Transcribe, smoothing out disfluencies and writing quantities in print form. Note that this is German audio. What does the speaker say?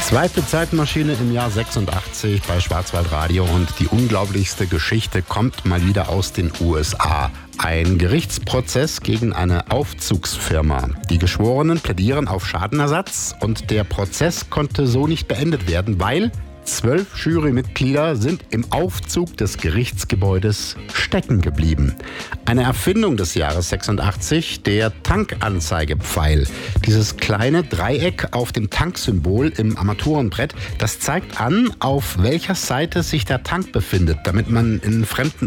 Zweite Zeitmaschine im Jahr 86 bei Schwarzwaldradio und die unglaublichste Geschichte kommt mal wieder aus den USA. Ein Gerichtsprozess gegen eine Aufzugsfirma. Die Geschworenen plädieren auf Schadenersatz und der Prozess konnte so nicht beendet werden, weil 12 Jurymitglieder sind im Aufzug des Gerichtsgebäudes stecken geblieben. Eine Erfindung des Jahres 86, der Tankanzeigepfeil. Dieses kleine Dreieck auf dem Tanksymbol im Armaturenbrett, das zeigt an, auf welcher Seite sich der Tank befindet, damit man in fremden